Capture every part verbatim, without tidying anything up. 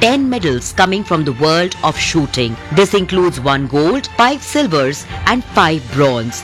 ten medals coming from the world of shooting. This includes one gold, five silvers and five bronze.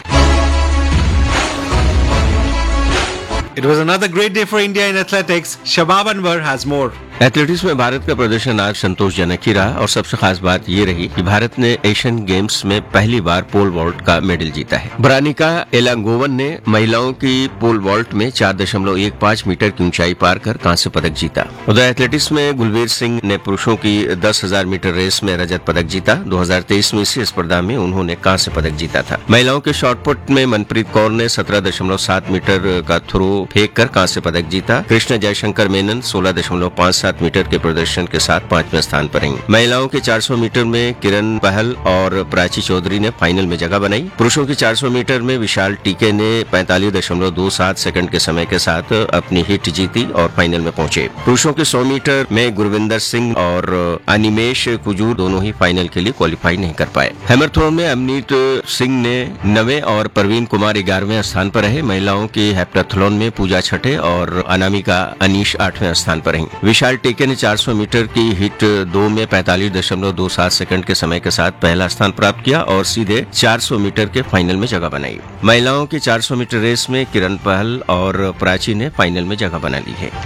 It was another great day for India in athletics. Shabab Anwar has more. Athletics में भारत का प्रदर्शन आज संतोषजनक ही रहा और सबसे खास बात ये रही कि भारत ने एशियन गेम्स में पहली बार पोल वॉल्ट का मेडल जीता है। ब्रानिका एलांगोवन ने महिलाओं की पोल वॉल्ट में चार दशमलव एक पाँच मीटर की ऊंचाई पार कर कांस्य पदक जीता। उधर एथलेटिक्स में गुलवीर सिंह ने पुरुषों की दस हजार मीटर रेस में रजत पदक जीता। दो हजार तेईस में इसी स्पर्धा में उन्होंने कांस्य पदक जीता था। महिलाओं के शॉटपुट में मनप्रीत कौर ने सत्रह दशमलव सात मीटर का थ्रो फेंक कर कांस्य पदक जीता। कृष्ण जयशंकर मेनन सोलह दशमलव पाँच सात मीटर के प्रदर्शन के साथ पांचवें स्थान पर रही। महिलाओं के चार सौ मीटर में किरण पहल और प्राची चौधरी ने फाइनल में जगह बनाई। पुरुषों की चार सौ मीटर में विशाल टीके ने पैंतालीस दशमलव दो सात सेकंड के समय के साथ अपनी हिट जीती और फाइनल में पहुंचे। पुरुषों के सौ मीटर में गुरविंदर सिंह और अनिमेश कुजूर दोनों ही फाइनल के लिए क्वालिफाई नहीं कर पाए। हैमर थ्रो में अमनीत सिंह ने नवे और परवीन कुमार ग्यारहवें स्थान पर रहे। महिलाओं की हेप्टाथलॉन में पूजा छठे और अनामिका अनीश आठवें स्थान पर रही। विशाल टीके ने चार सौ मीटर की हिट दो में पैंतालीस दशमलव दो सात सेकंड के समय के साथ पहला स्थान प्राप्त किया और सीधे चार सौ मीटर के फाइनल में जगह बनाई। महिलाओं की चार सौ मीटर रेस में किरण पहल और प्राची ने फाइनल में जगह बना ली है।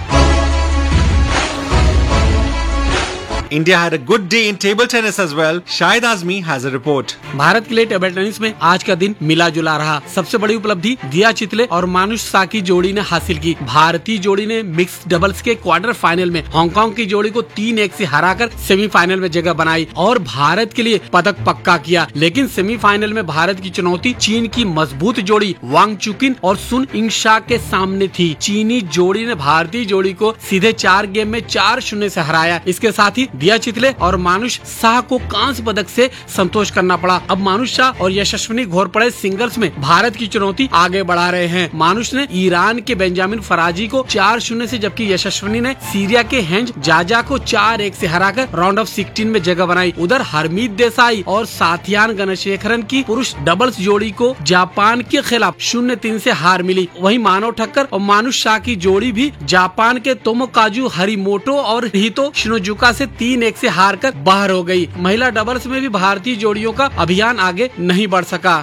India had a good day in table tennis as well. Shahid Azmi has a report. Bharat के लिए टेबल टेनिस में आज का दिन मिला जुला रहा। सबसे बड़ी उपलब्धि दिया चितले और मानुष सा की जोड़ी ने हासिल की। भारतीय जोड़ी ने मिक्स डबल्स के क्वार्टर फाइनल में हांगकांग की जोड़ी को तीन एक से हराकर सेमीफाइनल में जगह बनाई और भारत के लिए पदक पक्का किया। लेकिन सेमीफाइनल में भारत की चुनौती चीन की मजबूत जोड़ी वांग चुकिन और सुन इंगशा के सामने थी। चीनी जोड़ी ने भारतीय जोड़ी को सीधे चार गेम में चार शून्य से हराया। इसके साथ ही दिया चितले और मानुष शाह को कांस्य पदक से संतोष करना पड़ा। अब मानुष शाह और यशस्विनी घोरपड़े सिंगल्स में भारत की चुनौती आगे बढ़ा रहे हैं। मानुष ने ईरान के बेंजामिन फराजी को चार शून्य से जबकि यशस्विनी ने सीरिया के हेंज जाजा को चार एक से हराकर राउंड ऑफ सिक्सटीन में जगह बनाई। उधर हरमीत देसाई और साथियान गणशेखरन की पुरुष डबल्स जोड़ी को जापान के खिलाफ शून्य तीन से हार मिली। वहीं मानव ठक्कर और मानुष शाह की जोड़ी भी जापान के तोमोकाजु हरिमोटो और हितो शिनोजुका से तीन एक से हार कर बाहर हो गई। महिला डबल्स में भी भारतीय जोड़ियों का अभियान आगे नहीं बढ़ सका।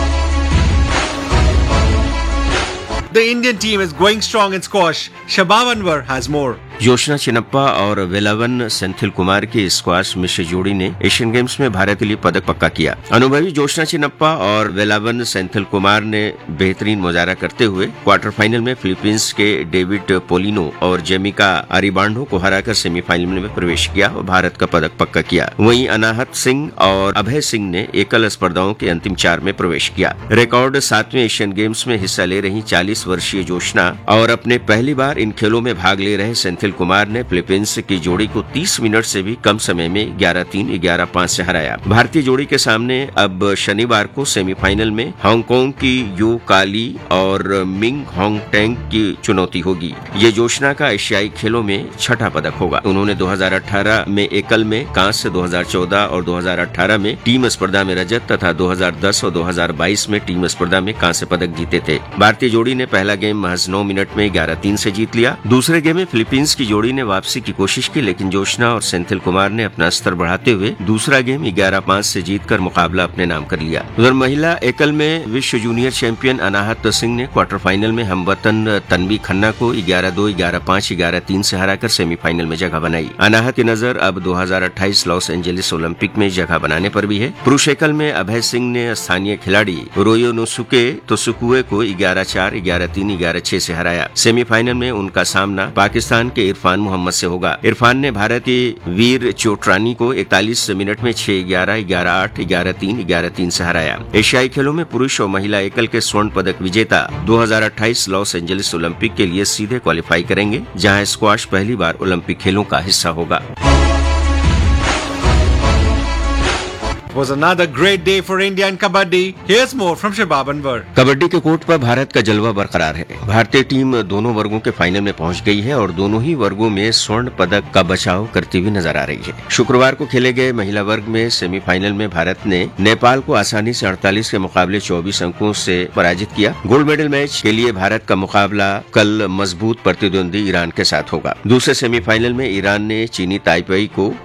The Indian team is going strong in squash. Shabab Anwar has more. Joshna Chinappa और वेलावन सेंथिल कुमार की स्क्वाश मिश्र जोड़ी ने एशियन गेम्स में भारत के लिए पदक पक्का किया। अनुभवी जोशना चिनप्पा और वेलावन सेंथिल कुमार ने बेहतरीन मुजाहरा करते हुए क्वार्टर फाइनल में फिलीपींस के डेविड पोलिनो और जेमिका अरिबांडो को हराकर सेमीफाइनल में प्रवेश किया और भारत का पदक पक्का किया। वहीं अनाहत सिंह और अभय सिंह ने एकल स्पर्धाओं के अंतिम चार में प्रवेश किया। रिकॉर्ड सातवें एशियन गेम्स में हिस्सा ले रही चालीस वर्षीय जोशना और अपने पहली बार इन खेलों में भाग ले रहे सेंथिल कुमार ने फिलीपींस की जोड़ी को तीस मिनट से भी कम समय में ग्यारह तीन ग्यारह पाँच से हराया। भारतीय जोड़ी के सामने अब शनिवार को सेमीफाइनल में हांगकांग की यू काली और मिंग होंग टेंग की चुनौती होगी। ये जोशना का एशियाई खेलों में छठा पदक होगा। उन्होंने दो हजार अठारह में एकल में कांस्य, दो हजार चौदह और दो हजार अठारह में टीम स्पर्धा में रजत तथा दो हजार दस और दो हजार बाईस में टीम स्पर्धा में कांस्य पदक जीते थे। भारतीय जोड़ी ने पहला गेम महज नौ मिनट में ग्यारह तीन से जीत लिया। दूसरे गेम में फिलीपींस की जोड़ी ने वापसी की कोशिश की, लेकिन जोशना और सेंथिल कुमार ने अपना स्तर बढ़ाते हुए दूसरा गेम ग्यारह पाँच से जीतकर मुकाबला अपने नाम कर लिया। उधर महिला एकल में विश्व जूनियर चैंपियन अनाहत सिंह ने क्वार्टर फाइनल में हमवतन तन्वी खन्ना को ग्यारह दो ग्यारह पाँच ग्यारह तीन से हराकर सेमीफाइनल में जगह बनाई। अनाहत की नजर अब दो हजार अट्ठाईस लॉस एंजेलिस ओलंपिक में जगह बनाने पर भी है। पुरुष एकल में अभय सिंह ने स्थानीय खिलाड़ी रोयोनोसुके तोसुकुए को ग्यारह चार ग्यारह तीन ग्यारह छह से हराया। सेमीफाइनल में उनका सामना पाकिस्तान के इरफान मोहम्मद से होगा। इरफान ने भारत के वीर चोटरानी को इकतालीस मिनट में छह ग्यारह ग्यारह आठ ग्यारह तीन ग्यारह तीन से हराया। एशियाई खेलों में पुरुष और महिला एकल के स्वर्ण पदक विजेता दो हजार अट्ठाईस लॉस एंजेलिस ओलंपिक के लिए सीधे क्वालिफाई करेंगे, जहां स्क्वाश पहली बार ओलंपिक खेलों का हिस्सा होगा। was another great day for India in Kabaddi. Here's more from Shabab Anwar. Kabaddi के कोर्ट पर भारत का जलवा बरकरार है। भारतीय टीम दोनों वर्गों के फाइनल में पहुंच गई है और दोनों ही वर्गों में स्वर्ण पदक का बचाव करती हुई नजर आ रही है। शुक्रवार को खेले गए महिला वर्ग में सेमीफाइनल में भारत ने नेपाल को आसानी से अड़तालीस के मुकाबले चौबीस अंकों से पराजित किया। गोल्ड मेडल मैच के लिए भारत का मुकाबला कल मजबूत प्रतिद्वंदी ईरान के साथ होगा। दूसरे सेमीफाइनल में ईरान ने चीनी ताइपेई को